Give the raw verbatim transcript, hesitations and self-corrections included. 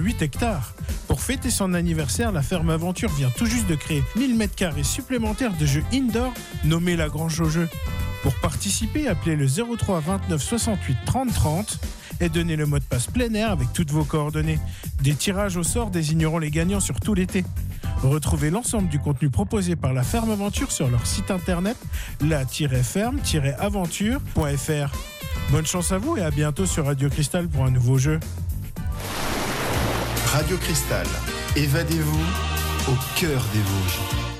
huit hectares. Pour fêter son anniversaire, la ferme Aventure vient tout juste de créer mille mètres carrés supplémentaires de jeux indoor nommés la Grange aux Jeux. Pour participer, appelez le zéro trois vingt-neuf soixante-huit trente trente et donnez le mot de passe plein air avec toutes vos coordonnées. Des tirages au sort désigneront les gagnants sur tout l'été. Retrouvez l'ensemble du contenu proposé par la Ferme Aventure sur leur site internet la tiret ferme tiret aventure point f r. Bonne chance à vous et à bientôt sur Radio Cristal pour un nouveau jeu. Radio Cristal, évadez-vous au cœur des Vosges.